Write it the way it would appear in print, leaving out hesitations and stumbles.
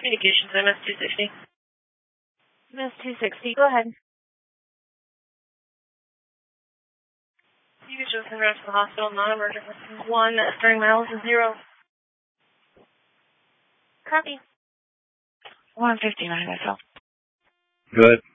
Communications, MS-260. MS-260, go ahead. You just in rest to the hospital, non-emergent. 1, starting miles is 0. Copy. 159 myself. Good.